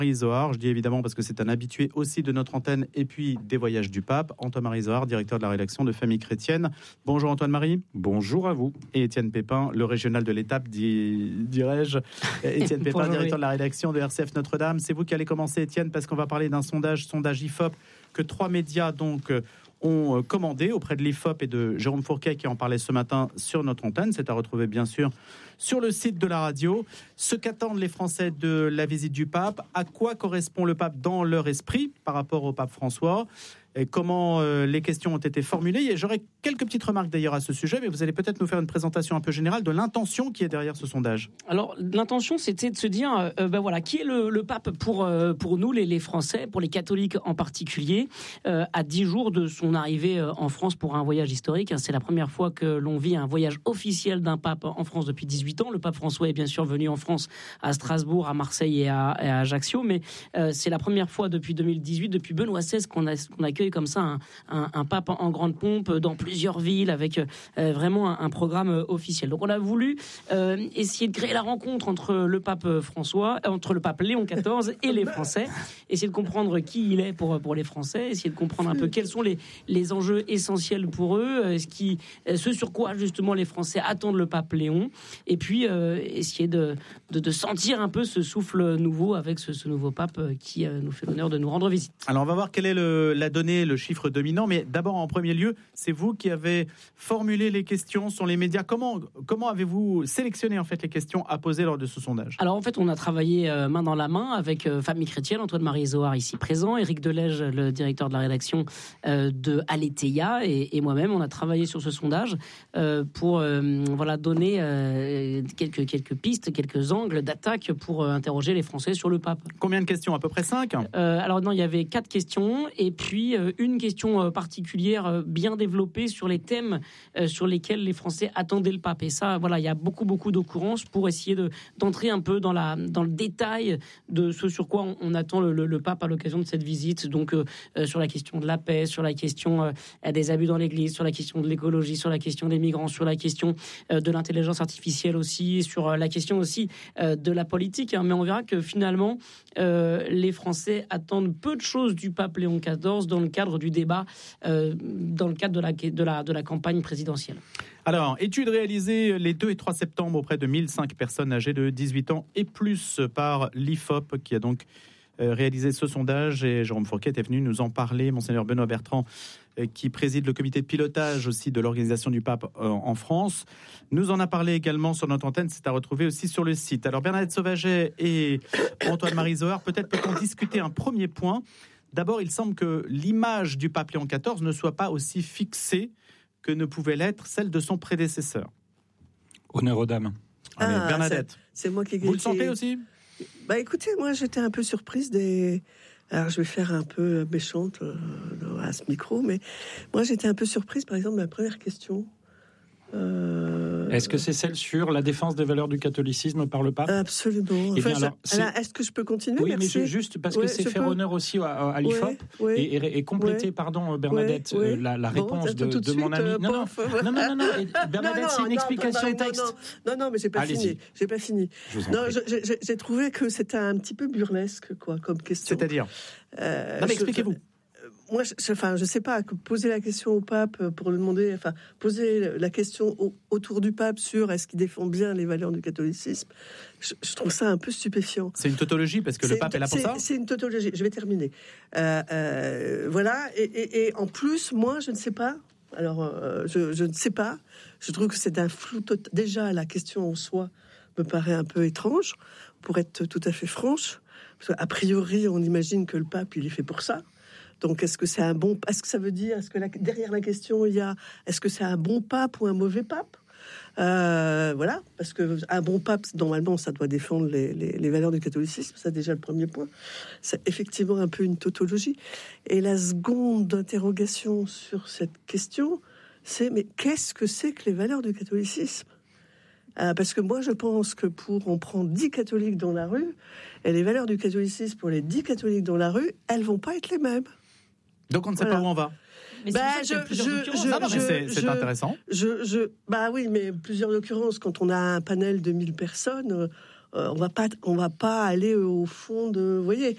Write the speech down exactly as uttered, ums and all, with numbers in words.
Marie Zohar, je dis évidemment parce que c'est un habitué aussi de notre antenne et puis des voyages du pape. Antoine-Marie Zohar, directeur de la rédaction de Famille Chrétienne. Bonjour Antoine-Marie. Bonjour à vous. Et Étienne Pépin, le régional de l'étape, dis, dirais-je. Étienne Pépin, directeur de la rédaction de R C F Notre-Dame. C'est vous qui allez commencer, Étienne, parce qu'on va parler d'un sondage, sondage I F O P, que trois médias donc ont commandé auprès de l'I F O P et de Jérôme Fourquet qui en parlait ce matin sur notre antenne. C'est à retrouver bien sûr sur le site de la radio. Ce qu'attendent les Français de la visite du pape, à quoi correspond le pape dans leur esprit par rapport au pape François, et comment euh, les questions ont été formulées. Et j'aurais quelques petites remarques d'ailleurs à ce sujet, mais vous allez peut-être nous faire une présentation un peu générale de l'intention qui est derrière ce sondage. Alors l'intention, c'était de se dire, euh, ben voilà, qui est le, le pape pour euh, pour nous les, les Français, pour les catholiques en particulier, euh, à dix jours de son arrivée euh, en France pour un voyage historique. C'est la première fois que l'on vit un voyage officiel d'un pape en France depuis dix-huit ans. Le pape François est bien sûr venu en France à Strasbourg, à Marseille et à, et à Ajaccio, mais euh, c'est la première fois depuis deux mille dix-huit, depuis Benoît seize, qu'on a qu'on accueille comme ça un, un, un pape en grande pompe dans plusieurs villes avec euh, vraiment un, un programme officiel. Donc on a voulu euh, essayer de créer la rencontre entre le pape François, euh, entre le pape Léon quatorze et les Français, essayer de comprendre qui il est pour pour les Français, essayer de comprendre un peu quels sont les les enjeux essentiels pour eux, ce qui ce sur quoi justement les Français attendent le pape Léon, et puis euh, essayer de, de de sentir un peu ce souffle nouveau avec ce, ce nouveau pape qui euh, nous fait l'honneur de nous rendre visite. Alors on va voir quelle est le, la donnée, le chiffre dominant, mais d'abord en premier lieu, c'est vous qui avez formulé les questions sur les médias. Comment, comment avez-vous sélectionné en fait les questions à poser lors de ce sondage ? Alors en fait, on a travaillé euh, main dans la main avec euh, Famille Chrétienne, Antoine-Marie Zohar ici présent, Éric Delège, le directeur de la rédaction euh, de Aletheia, et, et moi-même, on a travaillé sur ce sondage euh, pour euh, voilà donner euh, quelques quelques pistes, quelques angles d'attaque pour euh, interroger les Français sur le pape. Combien de questions ? À peu près cinq ? euh, Alors non, il y avait quatre questions et puis euh, une question euh, particulière euh, bien développée sur les thèmes euh, sur lesquels les Français attendaient le pape. Et ça, voilà, il y a beaucoup beaucoup d'occurrences pour essayer de d'entrer un peu dans la dans le détail de ce sur quoi on, on attend le, le, le pape à l'occasion de cette visite. Donc euh, euh, sur la question de la paix, sur la question euh, des abus dans l'Église, sur la question de l'écologie, sur la question des migrants, sur la question euh, de l'intelligence artificielle aussi, sur euh, la question aussi euh, de la politique. Hein. Mais on verra que finalement euh, les Français attendent peu de choses du pape Léon quatorze dans le cadre du débat, euh, dans le cadre de la, de, la, de la campagne présidentielle. Alors, étude réalisée les deux et trois septembre auprès de mille cinq personnes âgées de dix-huit ans et plus par l'I F O P qui a donc euh, réalisé ce sondage, et Jérôme Fourquet est venu nous en parler. Monseigneur Benoît Bertrand, euh, qui préside le comité de pilotage aussi de l'organisation du pape euh, en France, nous en a parlé également sur notre antenne. C'est à retrouver aussi sur le site. Alors Bernadette Sauvaget et Antoine-Marie Zohar, peut-être peut-on discuter un premier point. D'abord, il semble que l'image du pape Léon quatorze ne soit pas aussi fixée que ne pouvait l'être celle de son prédécesseur. Honneur aux dames. Allez, ah, Bernadette. C'est, c'est moi qui... Vous le sentez aussi ? Bah écoutez, moi j'étais un peu surprise des... Alors je vais faire un peu méchante euh, à ce micro, mais moi j'étais un peu surprise par exemple de la première question. Euh... Est-ce que c'est celle sur la défense des valeurs du catholicisme par le pape ? Absolument. Enfin, bien, alors, c'est... alors, est-ce que je peux continuer ? Oui, Merci. mais je, juste parce que ouais, c'est faire peux... honneur aussi à, à l'I F O P ouais, et, et, et compléter, ouais, pardon, Bernadette, ouais, euh, la, la bon, réponse de, de, de mon ami. Euh, non, non, non, non, non, non, et Bernadette, non, non, c'est une non, explication non, texte. Non, non, non, mais j'ai pas Allez-y. fini. J'ai pas fini. Je vous en non, prie. Je, j'ai, j'ai trouvé que c'était un petit peu burlesque, quoi, comme question. C'est-à-dire euh, Non, mais expliquez-vous. Moi, je, enfin, je sais pas, poser la question au pape pour lui demander, enfin, poser la question au, autour du pape sur est-ce qu'il défend bien les valeurs du catholicisme, je, je trouve ça un peu stupéfiant. C'est une tautologie parce que c'est le pape une, est là pour c'est, ça. C'est une tautologie. Je vais terminer. Euh, euh, voilà. Et, et, et en plus, moi, je ne sais pas. Alors, euh, je, je ne sais pas. Je trouve que c'est d'un flou total. Déjà, la question en soi me paraît un peu étrange, pour être tout à fait franche. Parce qu'a priori, on imagine que le pape, il est fait pour ça. Donc, est-ce que c'est un bon... Est-ce que ça veut dire... Est-ce que la, derrière la question, il y a... Est-ce que c'est un bon pape ou un mauvais pape ? euh, Voilà. Parce qu'un bon pape, normalement, ça doit défendre les, les, les valeurs du catholicisme. C'est déjà le premier point. C'est effectivement un peu une tautologie. Et la seconde interrogation sur cette question, c'est... Mais qu'est-ce que c'est que les valeurs du catholicisme ? Euh, parce que moi, je pense que pour... On prend dix catholiques dans la rue, et les valeurs du catholicisme pour les dix catholiques dans la rue, elles vont pas être les mêmes. Donc on ne sait voilà. pas où on va. Mais bah, c'est je, je, je, non, non, mais je, c'est, c'est je, intéressant. Je, je, bah oui, mais plusieurs occurrences. Quand on a un panel de mille personnes, euh, on va pas, on va pas aller au fond de, vous voyez.